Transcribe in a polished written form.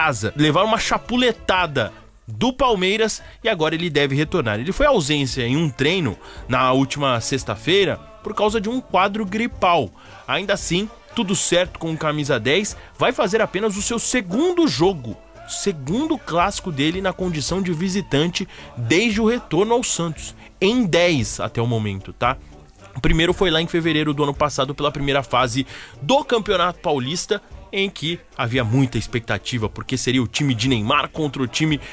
casa, levar uma chapuletada do Palmeiras e agora ele deve retornar. Ele foi ausência em um treino na última sexta-feira por causa de um quadro gripal. Ainda assim, tudo certo com o camisa 10, vai fazer apenas o seu segundo jogo, segundo clássico dele na condição de visitante desde o retorno ao Santos, em 10 até o momento, tá? O primeiro foi lá em fevereiro do ano passado pela primeira fase do Campeonato Paulista, em que havia muita expectativa, porque seria o time de Neymar contra o time